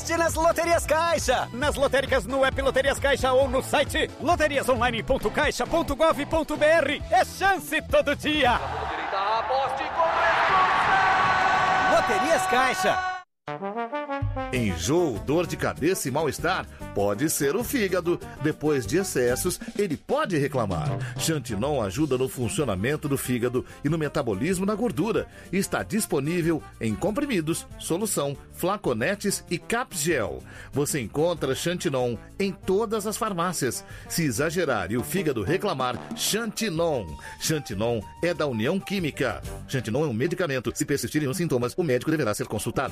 sorte nas Loterias Caixa. Nas lotéricas, no app Loterias Caixa ou no site loteriasonline.caixa.gov.br. É chance todo dia. Loterias Caixa. Enjoo, dor de cabeça e mal-estar pode ser o fígado. Depois de excessos, ele pode reclamar. Xantinon ajuda no funcionamento do fígado e no metabolismo da gordura. Está disponível em comprimidos, solução, flaconetes e capgel. Você encontra Xantinon em todas as farmácias. Se exagerar e o fígado reclamar, Xantinon. Xantinon é da União Química. Xantinon é um medicamento. Se persistirem os sintomas, o médico deverá ser consultado.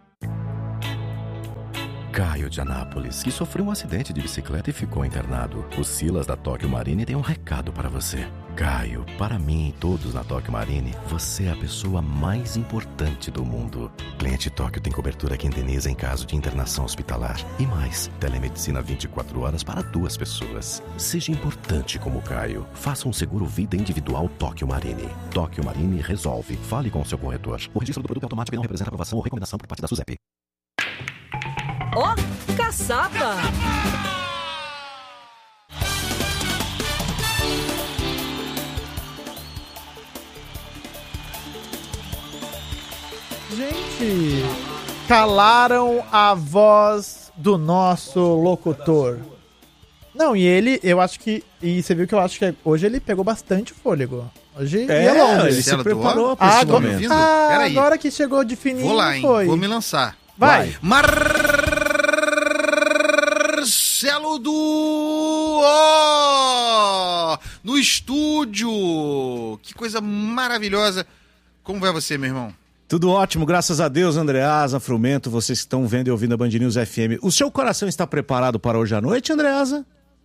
Caio de Anápolis, que sofreu um acidente de bicicleta e ficou internado. O Silas da Tóquio Marine tem um recado para você. Caio, para mim e todos na Tóquio Marine, você é a pessoa mais importante do mundo. Cliente Tóquio tem cobertura que indeniza em caso de internação hospitalar. E mais, telemedicina 24 horas para 2 pessoas. Seja importante como Caio. Faça um seguro vida individual Tóquio Marine. Tóquio Marine resolve. Fale com o seu corretor. O registro do produto é automático e não representa aprovação ou recomendação por parte da SUSEP. Ó, caçapa! Gente, calaram a voz do nosso locutor. Não, e ele, eu acho que... E você viu que eu acho que hoje ele pegou bastante fôlego. Hoje ia longe. Ele se preparou pra esse momento. Agora que chegou de fininho, vou lá, hein? foi. Vou me lançar. Vai. Marcelo no estúdio. Que coisa maravilhosa. Como vai você, meu irmão? Tudo ótimo, graças a Deus, Andreasa, Frumento, vocês que estão vendo e ouvindo a Band News FM. O seu coração está preparado para hoje à noite, Andreasa?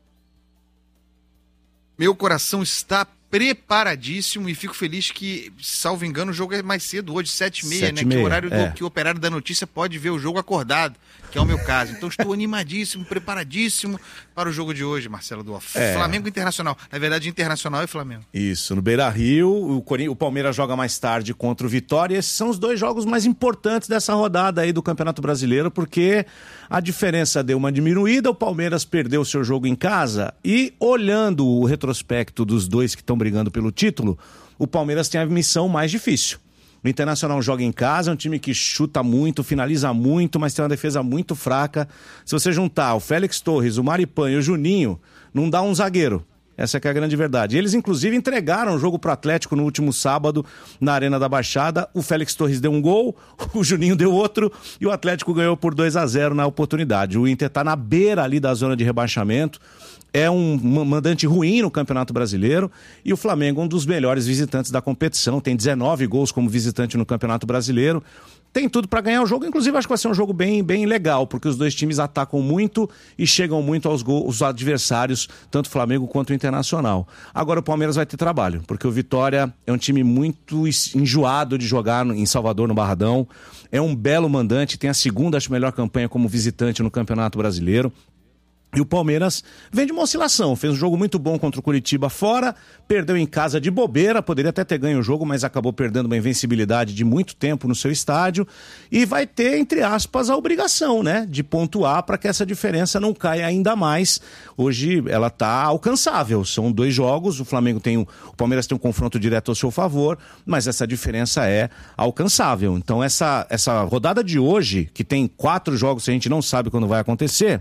Meu coração está preparadíssimo e fico feliz que, salvo engano, o jogo é mais cedo hoje, 7h30, né? Que é o horário que o operário da notícia pode ver o jogo acordado, que é o meu caso. Então estou animadíssimo, preparadíssimo para o jogo de hoje, Marcelo Duarte. Flamengo Internacional. Na verdade, Internacional e Flamengo. Isso, no Beira-Rio, o Palmeiras joga mais tarde contra o Vitória. Esses são os 2 jogos mais importantes dessa rodada aí do Campeonato Brasileiro, porque a diferença deu uma diminuída, o Palmeiras perdeu o seu jogo em casa e, olhando o retrospecto dos 2 que estão brigando pelo título, o Palmeiras tem a missão mais difícil. O Internacional joga em casa, é um time que chuta muito, finaliza muito, mas tem uma defesa muito fraca. Se você juntar o Félix Torres, o Maripan e o Juninho, não dá um zagueiro. Essa que é a grande verdade. Eles, inclusive, entregaram o jogo pro Atlético no último sábado, na Arena da Baixada. O Félix Torres deu um gol, o Juninho deu outro, e o Atlético ganhou por 2-0 na oportunidade. O Inter tá na beira ali da zona de rebaixamento. É um mandante ruim no Campeonato Brasileiro e o Flamengo um dos melhores visitantes da competição, tem 19 gols como visitante no Campeonato Brasileiro, tem tudo para ganhar o jogo, inclusive acho que vai ser um jogo bem, bem legal, porque os 2 times atacam muito e chegam muito aos gols, os adversários, tanto o Flamengo quanto o Internacional. Agora o Palmeiras vai ter trabalho, porque o Vitória é um time muito enjoado de jogar em Salvador, no Barradão, é um belo mandante, tem a segunda, acho, melhor campanha como visitante no Campeonato Brasileiro. E o Palmeiras vem de uma oscilação, fez um jogo muito bom contra o Curitiba fora, perdeu em casa de bobeira, poderia até ter ganho o jogo, mas acabou perdendo uma invencibilidade de muito tempo no seu estádio e vai ter, entre aspas, a obrigação, né, de pontuar para que essa diferença não caia ainda mais. Hoje ela está alcançável, são 2 jogos, o Palmeiras tem um confronto direto ao seu favor, mas essa diferença é alcançável. Então essa rodada de hoje, que tem 4 jogos que a gente não sabe quando vão acontecer,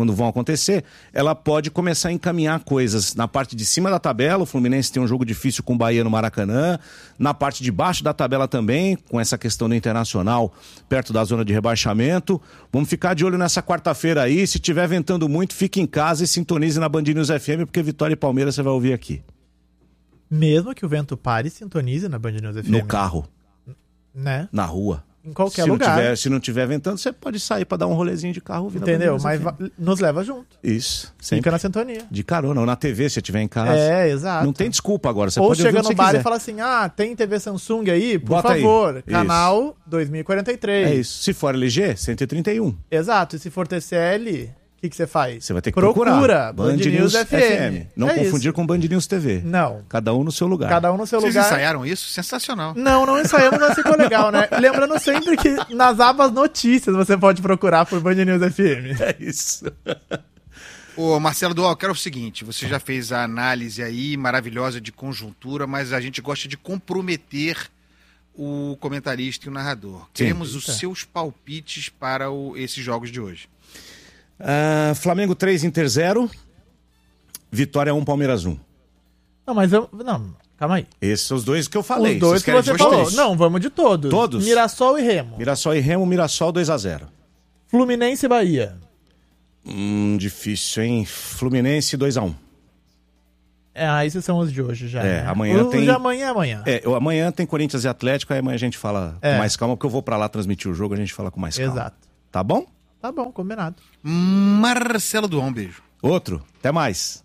ela pode começar a encaminhar coisas na parte de cima da tabela. O Fluminense tem um jogo difícil com o Bahia no Maracanã, na parte de baixo da tabela também, com essa questão do Internacional perto da zona de rebaixamento. Vamos ficar de olho nessa quarta-feira aí, se estiver ventando muito, fique em casa e sintonize na Band News FM, porque Vitória e Palmeiras você vai ouvir aqui. Mesmo que o vento pare, sintonize na Band News FM. No carro, né? Na rua. Em qualquer lugar. Se não tiver ventando, você pode sair pra dar um rolezinho de carro. Entendeu? Mas nos leva junto. Isso. Sempre. Fica na sintonia. De carona, ou na TV, se você estiver em casa. Exato. Não tem desculpa agora. Você ou pode chega ouvir no bar quiser. E fala assim, tem TV Samsung aí? Por Bota favor. Aí. Canal 2043. É isso. Se for LG, 131. Exato. E se for TCL, O que você faz? Você vai ter que procurar. Band News FM. Não confundir com Band News TV. Não. Cada um no seu lugar. Cada um no seu lugar. Vocês ensaiaram isso? Sensacional. Não ensaiamos, mas ficou legal, né? Lembrando sempre que nas abas notícias você pode procurar por Band News FM. É isso. Ô, Marcelo Dual, eu quero o seguinte, você já fez a análise aí maravilhosa de conjuntura, mas a gente gosta de comprometer o comentarista e o narrador. Queremos os seus palpites para esses jogos de hoje. Flamengo 3, Inter 0. Vitória 1, Palmeiras 1. Não, mas Não, calma aí. Esses são os dois que eu falei. Os dois que você falou. Não, vamos de todos. Todos? Mirassol e Remo. Mirassol 2-0. Fluminense e Bahia. Difícil, hein? Fluminense 2-1. Esses são os de hoje já. Né? Amanhã tem... Os de amanhã é amanhã. Amanhã tem Corinthians e Atlético, aí amanhã a gente fala com mais calma, porque eu vou pra lá transmitir o jogo, a gente fala com mais calma. Exato. Tá bom? Tá bom, combinado. Marcelo Dual, um beijo. Outro, até mais.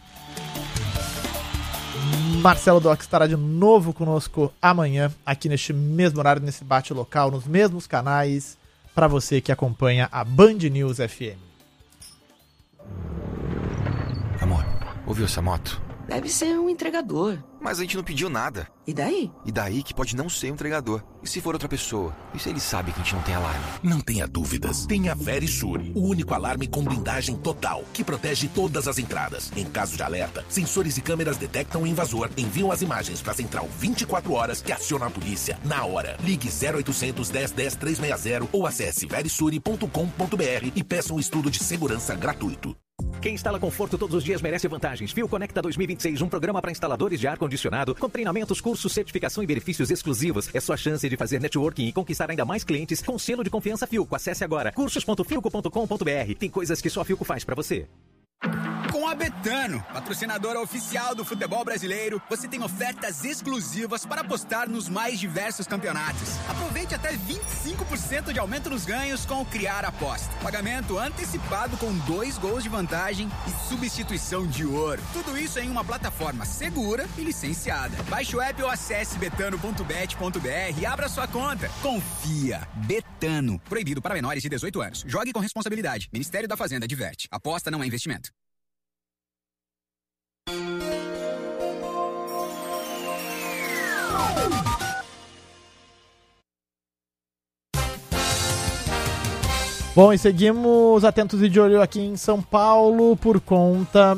Marcelo Doc estará de novo conosco amanhã, aqui neste mesmo horário, nesse bate local, nos mesmos canais, para você que acompanha a Band News FM. Amor, ouviu essa moto? Deve ser um entregador. Mas a gente não pediu nada. E daí? E daí que pode não ser um entregador. E se for outra pessoa? E se ele sabe que a gente não tem alarme? Não tenha dúvidas. Tenha Verisur, o único alarme com blindagem total, que protege todas as entradas. Em caso de alerta, sensores e câmeras detectam o invasor, enviam as imagens para a central 24 horas que aciona a polícia na hora. Ligue 0800 10 10 360 ou acesse verisure.com.br e peça um estudo de segurança gratuito. Quem instala conforto todos os dias merece vantagens. Fio Conecta 2026, um programa para instaladores de ar-condicionado, com treinamentos, cursos, certificação e benefícios exclusivos. É sua chance de fazer networking e conquistar ainda mais clientes com selo de confiança Filco. Acesse agora cursos.filco.com.br. Tem coisas que só a Filco faz para você. Com a Betano, patrocinadora oficial do futebol brasileiro, você tem ofertas exclusivas para apostar nos mais diversos campeonatos. Aproveite até 25% de aumento nos ganhos com o Criar Aposta. Pagamento antecipado com 2 gols de vantagem e substituição de ouro. Tudo isso em uma plataforma segura e licenciada. Baixe o app ou acesse betano.bet.br e abra sua conta. Confia. Betano. Proibido para menores de 18 anos. Jogue com responsabilidade. Ministério da Fazenda diverte. Aposta não é investimento. Bom, e seguimos atentos e de olho aqui em São Paulo por conta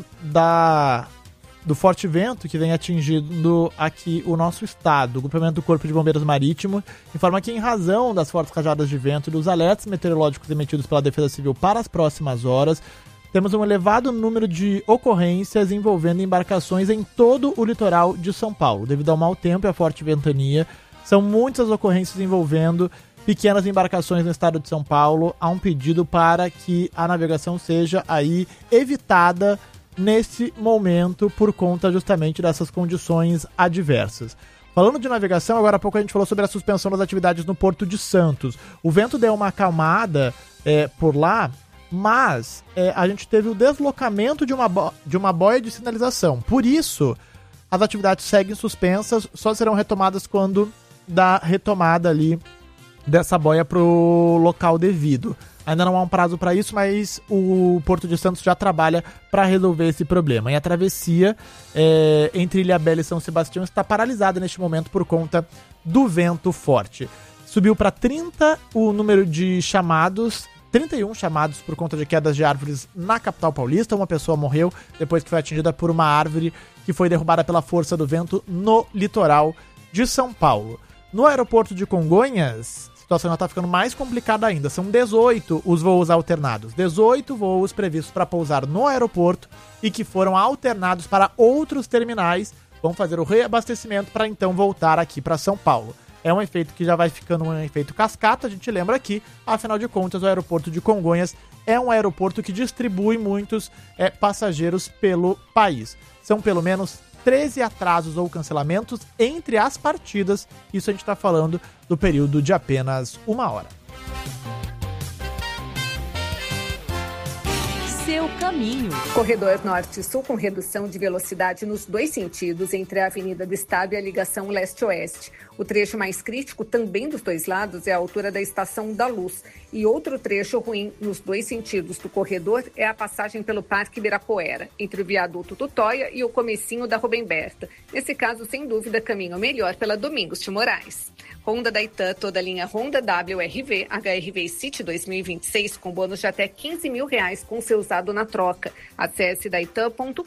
do forte vento que vem atingindo aqui o nosso estado. O grupamento do Corpo de Bombeiros Marítimo informa que, em razão das fortes rajadas de vento e dos alertas meteorológicos emitidos pela Defesa Civil para as próximas horas, temos um elevado número de ocorrências envolvendo embarcações em todo o litoral de São Paulo. Devido ao mau tempo e à forte ventania, são muitas ocorrências envolvendo pequenas embarcações no estado de São Paulo. Há um pedido para que a navegação seja aí evitada nesse momento por conta justamente dessas condições adversas. Falando de navegação, agora há pouco a gente falou sobre a suspensão das atividades no Porto de Santos. O vento deu uma acalmada por lá, mas a gente teve o deslocamento de uma boia de sinalização. Por isso, as atividades seguem suspensas, só serão retomadas quando dá retomada ali dessa boia para o local devido. Ainda não há um prazo para isso, mas o Porto de Santos já trabalha para resolver esse problema. E a travessia entre Ilhabela e São Sebastião está paralisada neste momento por conta do vento forte. Subiu para 30 o número de chamados, 31 chamados por conta de quedas de árvores na capital paulista. Uma pessoa morreu depois que foi atingida por uma árvore que foi derrubada pela força do vento no litoral de São Paulo. No aeroporto de Congonhas, a situação já está ficando mais complicada ainda. São 18 os voos alternados. 18 voos previstos para pousar no aeroporto e que foram alternados para outros terminais. Vão fazer o reabastecimento para então voltar aqui para São Paulo. É um efeito que já vai ficando um efeito cascata, a gente lembra aqui. Afinal de contas, o aeroporto de Congonhas é um aeroporto que distribui muitos passageiros pelo país. São pelo menos 13 atrasos ou cancelamentos entre as partidas. Isso a gente está falando do período de apenas 1 hora. Seu caminho. Corredor Norte-Sul com redução de velocidade nos 2 sentidos entre a Avenida do Estado e a ligação leste-oeste. O trecho mais crítico também dos 2 lados é a altura da Estação da Luz. E outro trecho ruim nos 2 sentidos do corredor é a passagem pelo Parque Ibirapuera, entre o viaduto Tutóia e o comecinho da Rubem Berta. Nesse caso, sem dúvida, caminho melhor pela Domingos de Moraes. Honda da Itan, toda a linha Honda WRV, HRV City 2026, com bônus de até R$15 mil com seu usado na troca. Acesse daitan.com.br.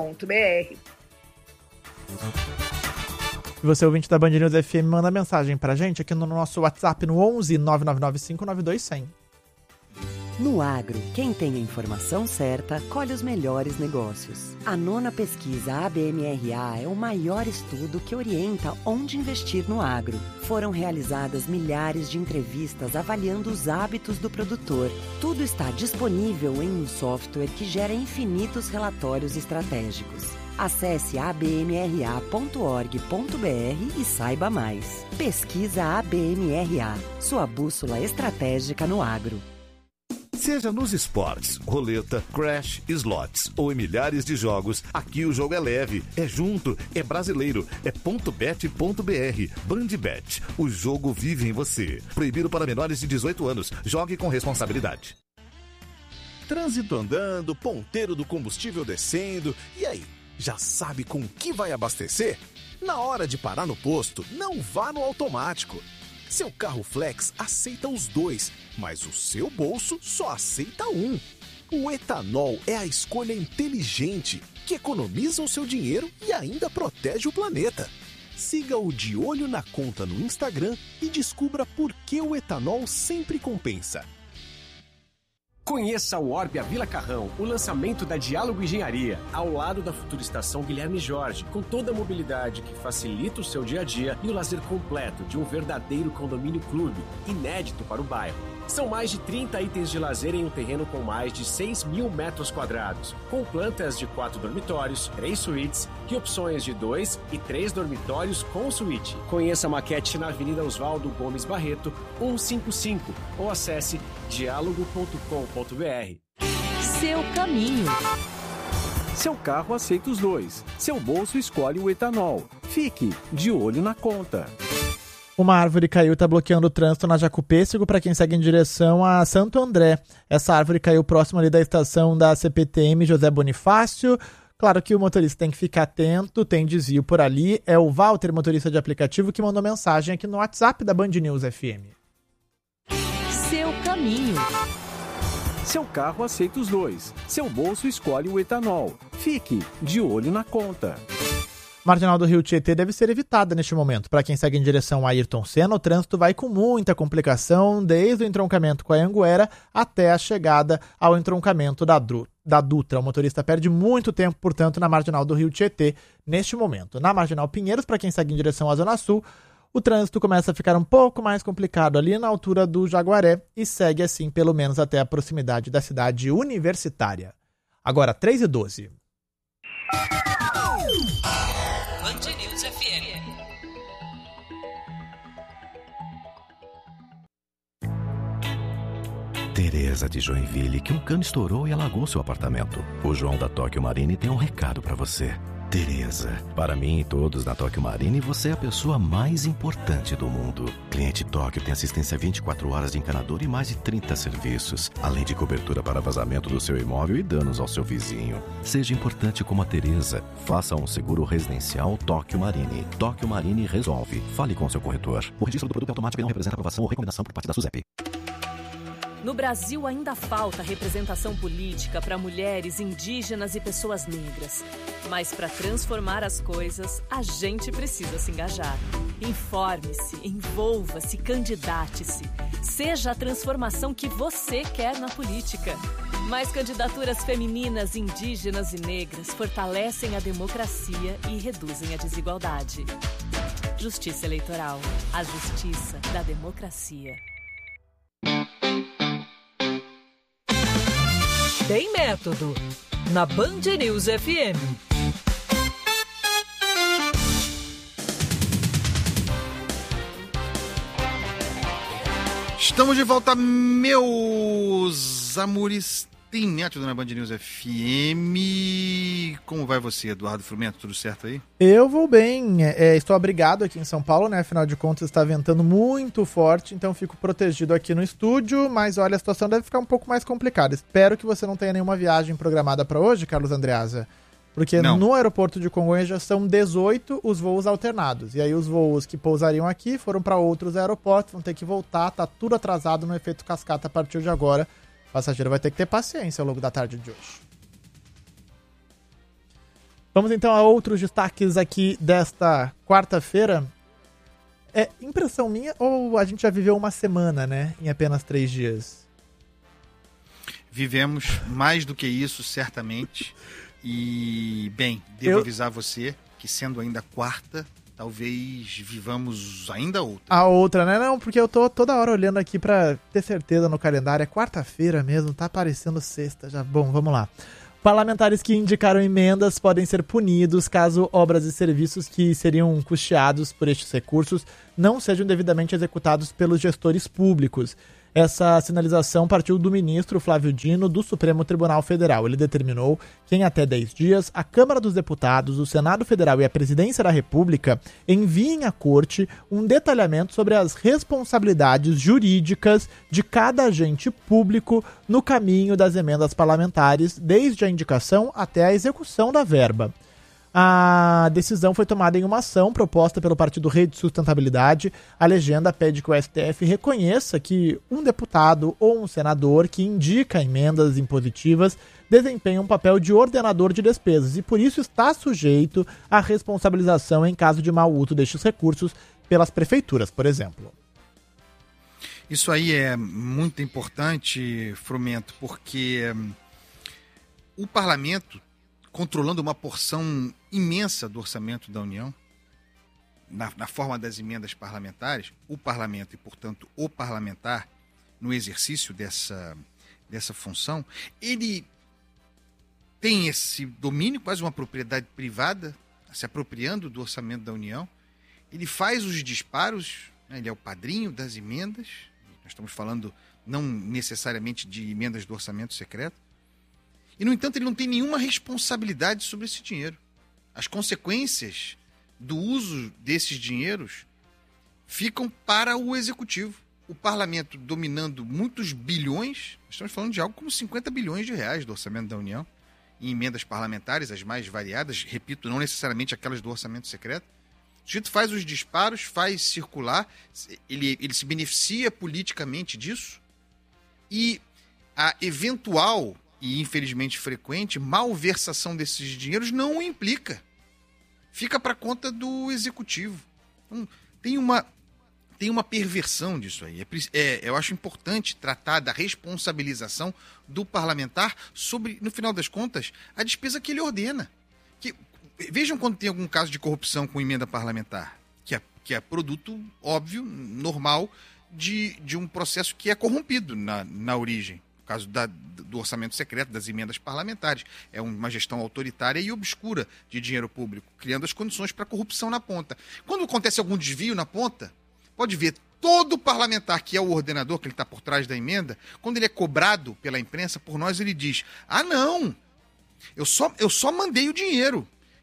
E você, ouvinte da Band News FM, manda mensagem pra gente aqui no nosso WhatsApp no 11 999 100. No agro, quem tem a informação certa, colhe os melhores negócios. A 9ª pesquisa ABMRA é o maior estudo que orienta onde investir no agro. Foram realizadas milhares de entrevistas avaliando os hábitos do produtor. Tudo está disponível em um software que gera infinitos relatórios estratégicos. Acesse abmra.org.br e saiba mais. Pesquisa ABMRA, sua bússola estratégica no agro. Seja nos esportes, roleta, crash, slots ou em milhares de jogos, aqui o jogo é leve, é junto, é brasileiro, é .bet.br. Bandbet, o jogo vive em você. Proibido para menores de 18 anos. Jogue com responsabilidade. Trânsito andando, ponteiro do combustível descendo. E aí, já sabe com que vai abastecer? Na hora de parar no posto, não vá no automático. Seu carro flex aceita os 2, mas o seu bolso só aceita um. O etanol é a escolha inteligente, que economiza o seu dinheiro e ainda protege o planeta. Siga o De Olho na Conta no Instagram e descubra por que o etanol sempre compensa. Conheça o Orbia Vila Carrão, o lançamento da Diálogo Engenharia, ao lado da futura estação Guilherme Jorge, com toda a mobilidade que facilita o seu dia a dia e o lazer completo de um verdadeiro condomínio clube, inédito para o bairro. São mais de 30 itens de lazer em um terreno com mais de 6 mil metros quadrados, com plantas de 4 dormitórios, 3 suítes e opções de 2 e 3 dormitórios com suíte. Conheça a maquete na Avenida Oswaldo Gomes Barreto, 155, ou acesse diálogo.com.br. Seu caminho. Seu carro aceita os 2. Seu bolso escolhe o etanol. Fique de olho na conta. Uma árvore caiu e está bloqueando o trânsito na Jacupêssego para quem segue em direção a Santo André. Essa árvore caiu próximo ali da estação da CPTM José Bonifácio. Claro que o motorista tem que ficar atento, tem desvio por ali. É o Walter, motorista de aplicativo, que mandou mensagem aqui no WhatsApp da Band News FM. Seu caminho. Seu carro aceita os 2. Seu bolso escolhe o etanol. Fique de olho na conta. Marginal do Rio Tietê deve ser evitada neste momento. Para quem segue em direção a Ayrton Senna, o trânsito vai com muita complicação, desde o entroncamento com a Anhanguera até a chegada ao entroncamento da Dutra. O motorista perde muito tempo, portanto, na Marginal do Rio Tietê neste momento. Na Marginal Pinheiros, para quem segue em direção à Zona Sul, o trânsito começa a ficar um pouco mais complicado ali na altura do Jaguaré e segue assim pelo menos até a proximidade da cidade universitária. Agora, 3h12. Band News FM. Tereza de Joinville, que um cano estourou e alagou seu apartamento. O João da Tóquio Marine tem um recado pra você. Tereza, para mim e todos na Tóquio Marine, você é a pessoa mais importante do mundo. Cliente Tóquio tem assistência 24 horas de encanador e mais de 30 serviços, além de cobertura para vazamento do seu imóvel e danos ao seu vizinho. Seja importante como a Tereza. Faça um seguro residencial Tóquio Marine. Tóquio Marine resolve. Fale com seu corretor. O registro do produto é automático e não representa aprovação ou recomendação por parte da SUSEP. No Brasil ainda falta representação política para mulheres, indígenas e pessoas negras. Mas para transformar as coisas, a gente precisa se engajar. Informe-se, envolva-se, candidate-se. Seja a transformação que você quer na política. Mais candidaturas femininas, indígenas e negras fortalecem a democracia e reduzem a desigualdade. Justiça Eleitoral. A justiça da democracia. Tem método. Na Band News FM. Estamos de volta, meus amores. tem método na Band News FM. Como vai você, Eduardo Frumento? Tudo certo aí? Eu vou bem. Estou abrigado aqui em São Paulo, né? Afinal de contas, está ventando muito forte, então fico protegido aqui no estúdio. Mas olha, a situação deve ficar um pouco mais complicada. Espero que você não tenha nenhuma viagem programada para hoje, Carlos Andreasa. Porque no aeroporto de Congonhas já são 18 os voos alternados. E aí os voos que pousariam aqui foram para outros aeroportos, vão ter que voltar, tá tudo atrasado no efeito cascata a partir de agora. O passageiro vai ter que ter paciência ao longo da tarde de hoje. Vamos então a outros destaques aqui desta quarta-feira. É impressão minha ou a gente já viveu uma semana, né? Em apenas 3 dias? Vivemos mais do que isso, certamente. E, bem, devo avisar você que sendo ainda quarta, talvez vivamos ainda outra. A outra, né? Não, porque eu tô toda hora olhando aqui pra ter certeza no calendário. É quarta-feira mesmo, tá parecendo sexta já. Bom, vamos lá. Parlamentares que indicaram emendas podem ser punidos caso obras e serviços que seriam custeados por estes recursos não sejam devidamente executados pelos gestores públicos. Essa sinalização partiu do ministro Flávio Dino do Supremo Tribunal Federal. Ele determinou que em até 10 dias a Câmara dos Deputados, o Senado Federal e a Presidência da República enviem à Corte um detalhamento sobre as responsabilidades jurídicas de cada agente público no caminho das emendas parlamentares, desde a indicação até a execução da verba. A decisão foi tomada em uma ação proposta pelo Partido Rede Sustentabilidade. A legenda pede que o STF reconheça que um deputado ou um senador que indica emendas impositivas desempenha um papel de ordenador de despesas e, por isso, está sujeito à responsabilização em caso de mau uso destes recursos pelas prefeituras, por exemplo. Isso aí é muito importante, Frumento, porque o parlamento, controlando uma porção imensa do orçamento da União, na forma das emendas parlamentares, o parlamento e, portanto, o parlamentar, no exercício dessa função, ele tem esse domínio, quase uma propriedade privada, se apropriando do orçamento da União. Ele faz os disparos, né, ele é o padrinho das emendas, nós estamos falando não necessariamente de emendas do orçamento secreto, e, no entanto, ele não tem nenhuma responsabilidade sobre esse dinheiro. As consequências do uso desses dinheiros ficam para o executivo. O parlamento dominando muitos bilhões, estamos falando de algo como 50 bilhões de reais do orçamento da União, em emendas parlamentares, as mais variadas, repito, não necessariamente aquelas do orçamento secreto. O sujeito faz os disparos, faz circular, ele se beneficia politicamente disso, e a eventual e infelizmente frequente malversação desses dinheiros não o implica. Fica para conta do executivo. Então, tem uma perversão disso aí. Eu acho importante tratar da responsabilização do parlamentar sobre, no final das contas, a despesa que ele ordena. Vejam quando tem algum caso de corrupção com emenda parlamentar, que é produto óbvio, normal, de um processo que é corrompido na origem. Caso do orçamento secreto, das emendas parlamentares. É uma gestão autoritária e obscura de dinheiro público, criando as condições para corrupção na ponta. Quando acontece algum desvio na ponta, pode ver todo parlamentar que é o ordenador, que ele está por trás da emenda, quando ele é cobrado pela imprensa, por nós, ele diz: ah, não, eu só mandei o dinheiro.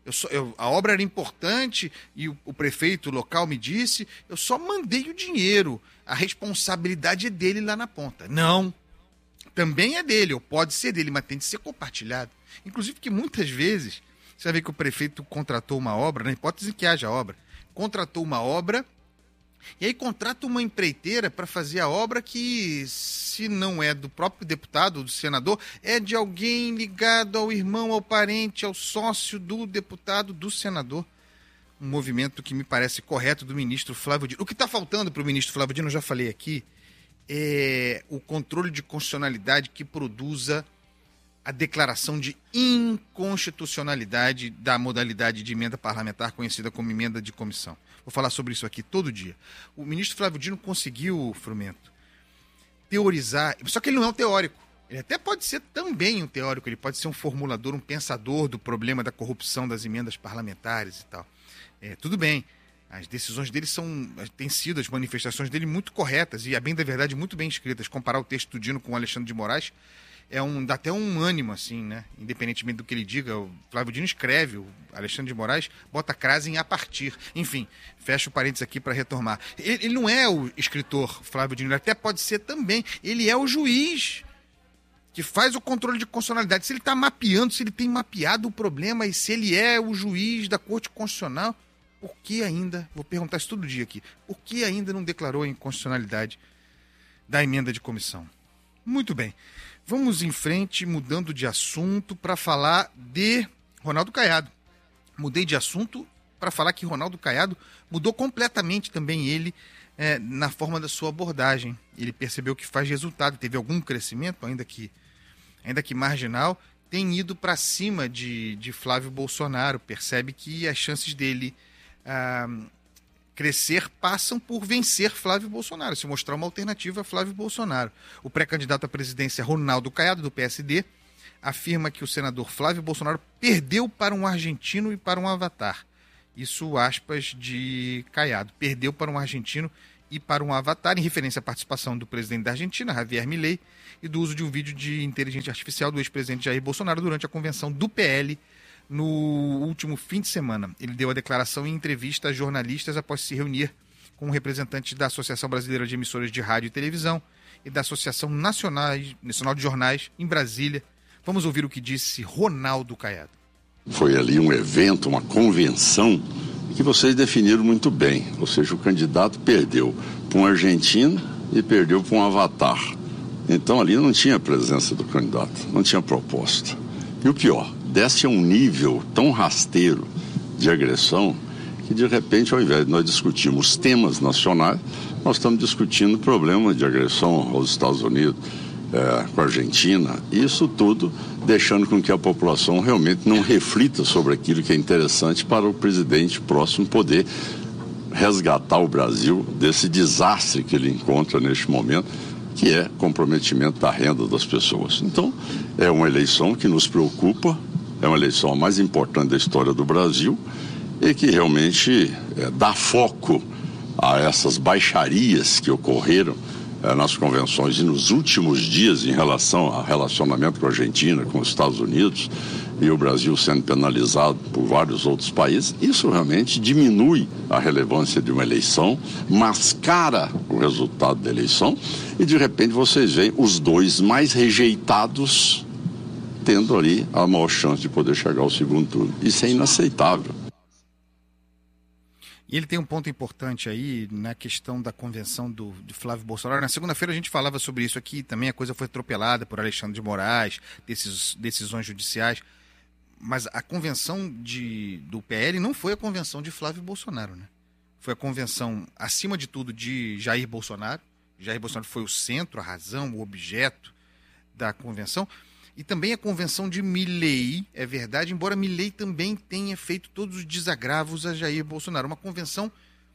A obra era importante e o prefeito local me disse, eu só mandei o dinheiro. A responsabilidade é dele lá na ponta. Não. Também é dele, ou pode ser dele, mas tem de ser compartilhado. Inclusive que muitas vezes, você vai ver que o prefeito contratou uma obra, na hipótese que haja obra, contratou uma obra, e aí contrata uma empreiteira para fazer a obra que, se não é do próprio deputado ou do senador, é de alguém ligado ao irmão, ao parente, ao sócio do deputado, do senador. Um movimento que me parece correto do ministro Flávio Dino. O que está faltando para o ministro Flávio Dino, eu já falei aqui, é o controle de constitucionalidade que produza a declaração de inconstitucionalidade da modalidade de emenda parlamentar conhecida como emenda de comissão. Vou falar sobre isso aqui todo dia. O ministro Flávio Dino conseguiu, Frumento, teorizar, só que ele não é um teórico. Ele até pode ser também um teórico, ele pode ser um formulador, um pensador do problema da corrupção das emendas parlamentares e tal. Tudo bem. As decisões dele têm sido, as manifestações dele, muito corretas e, a bem da verdade, muito bem escritas. Comparar o texto do Dino com o Alexandre de Moraes dá até um ânimo, assim, né? Independentemente do que ele diga, o Flávio Dino escreve, o Alexandre de Moraes bota a crase em a partir. Enfim, fecha o parênteses aqui para retomar. Ele não é o escritor Flávio Dino, ele até pode ser também. Ele é o juiz que faz o controle de constitucionalidade. Se ele está mapeando, se ele tem mapeado o problema e se ele é o juiz da Corte Constitucional, por que ainda, vou perguntar isso todo dia aqui, por que ainda não declarou a inconstitucionalidade da emenda de comissão? Muito bem. Vamos em frente, mudando de assunto, para falar de Ronaldo Caiado. Mudei de assunto para falar que Ronaldo Caiado mudou completamente também ele na forma da sua abordagem. Ele percebeu que faz resultado, teve algum crescimento, ainda que marginal, tem ido para cima de Flávio Bolsonaro. Percebe que as chances dele crescer passam por vencer Flávio Bolsonaro, se mostrar uma alternativa a Flávio Bolsonaro. O pré-candidato à presidência Ronaldo Caiado, do PSD, afirma que o senador Flávio Bolsonaro perdeu para um argentino e para um avatar. Isso, aspas, de Caiado. Perdeu para um argentino e para um avatar, em referência à participação do presidente da Argentina, Javier Milei, e do uso de um vídeo de inteligência artificial do ex-presidente Jair Bolsonaro durante a convenção do PL no último fim de semana. Ele deu a declaração em entrevista a jornalistas após se reunir com representantes da Associação Brasileira de Emissoras de Rádio e Televisão e da Associação Nacional de Jornais em Brasília. Vamos ouvir o que disse Ronaldo Caiado. Foi ali um evento, uma convenção que vocês definiram muito bem. Ou seja, o candidato perdeu para um argentino e perdeu para um avatar. Então ali não tinha presença do candidato, não tinha proposta. E o pior, desce a um nível tão rasteiro de agressão que de repente, ao invés de nós discutirmos temas nacionais, nós estamos discutindo problemas de agressão aos Estados Unidos, com a Argentina, isso tudo deixando com que a população realmente não reflita sobre aquilo que é interessante para o presidente próximo poder resgatar o Brasil desse desastre que ele encontra neste momento, que é comprometimento da renda das pessoas. Então, é uma eleição que nos preocupa, é uma eleição a mais importante da história do Brasil e que realmente dá foco a essas baixarias que ocorreram nas convenções e nos últimos dias em relação ao relacionamento com a Argentina, com os Estados Unidos e o Brasil sendo penalizado por vários outros países. Isso realmente diminui a relevância de uma eleição, mascara o resultado da eleição e de repente vocês veem os dois mais rejeitados tendo ali a maior chance de poder chegar ao segundo turno. Isso é inaceitável. E ele tem um ponto importante aí na questão da convenção de Flávio Bolsonaro. Na segunda-feira a gente falava sobre isso aqui, também a coisa foi atropelada por Alexandre de Moraes, decisões judiciais. Mas a convenção do PL não foi a convenção de Flávio Bolsonaro, né? Foi a convenção, acima de tudo, de Jair Bolsonaro. Jair Bolsonaro foi o centro, a razão, o objeto da convenção. E também a convenção de Milei, é verdade, embora Milei também tenha feito todos os desagravos a Jair Bolsonaro. Uma convenção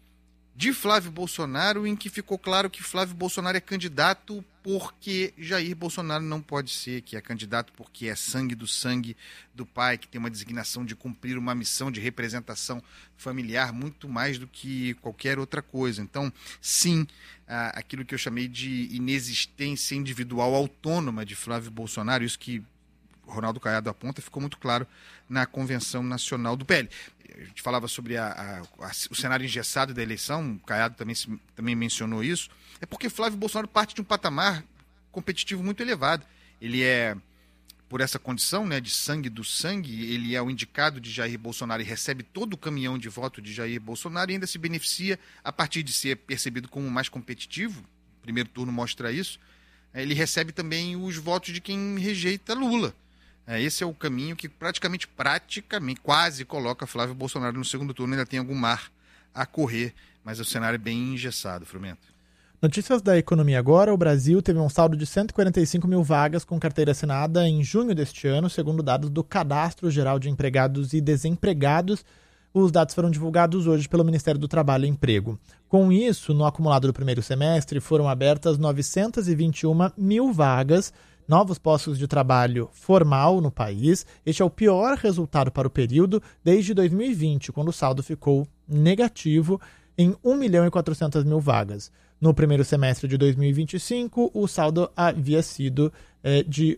de Flávio Bolsonaro em que ficou claro que Flávio Bolsonaro é candidato porque Jair Bolsonaro não pode ser, que é candidato porque é sangue do pai, que tem uma designação de cumprir uma missão de representação familiar muito mais do que qualquer outra coisa. Então, sim, aquilo que eu chamei de inexistência individual autônoma de Flávio Bolsonaro, isso que Ronaldo Caiado aponta, ficou muito claro na Convenção Nacional do PL. A gente falava sobre o cenário engessado da eleição, o Caiado também mencionou isso, é porque Flávio Bolsonaro parte de um patamar competitivo muito elevado. Ele é, por essa condição, né, de sangue do sangue, ele é o indicado de Jair Bolsonaro e recebe todo o caminhão de voto de Jair Bolsonaro e ainda se beneficia a partir de ser percebido como mais competitivo, o primeiro turno mostra isso, ele recebe também os votos de quem rejeita Lula. Esse é o caminho que praticamente quase coloca Flávio Bolsonaro no segundo turno. Ainda tem algum mar a correr, mas o cenário é bem engessado, Frumento. Notícias da economia agora. O Brasil teve um saldo de 145 mil vagas com carteira assinada em junho deste ano, segundo dados do Cadastro Geral de Empregados e Desempregados. Os dados foram divulgados hoje pelo Ministério do Trabalho e Emprego. Com isso, no acumulado do primeiro semestre, foram abertas 921 mil vagas, novos postos de trabalho formal no país. Este é o pior resultado para o período desde 2020, quando o saldo ficou negativo. em 1.400.000 vagas. No primeiro semestre de 2025, o saldo havia sido de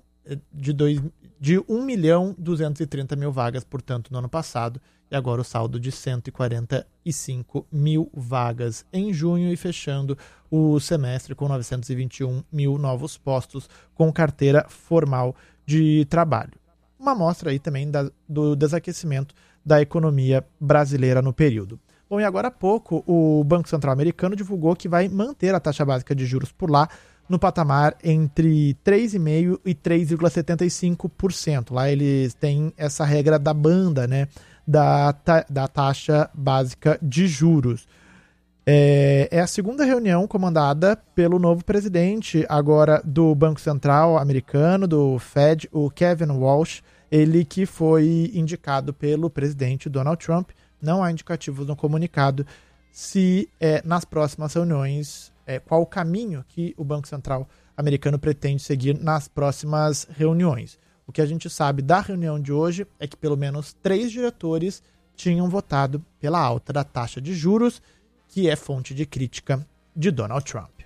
1.230.000 vagas, portanto, no ano passado, e agora o saldo de 145.000 vagas em junho e fechando o semestre com 921.000 novos postos com carteira formal de trabalho. Uma amostra aí também do desaquecimento da economia brasileira no período. Bom, e agora há pouco o Banco Central americano divulgou que vai manter a taxa básica de juros por lá no patamar entre 3,5% e 3,75%. Lá eles têm essa regra da banda, né, da taxa básica de juros. É a segunda reunião comandada pelo novo presidente agora do Banco Central americano, do Fed, o Kevin Walsh, ele que foi indicado pelo presidente Donald Trump. Não há indicativos no comunicado se nas próximas reuniões, qual o caminho que o Banco Central americano pretende seguir nas próximas reuniões. O que a gente sabe da reunião de hoje é que pelo menos 3 diretores tinham votado pela alta da taxa de juros, que é fonte de crítica de Donald Trump.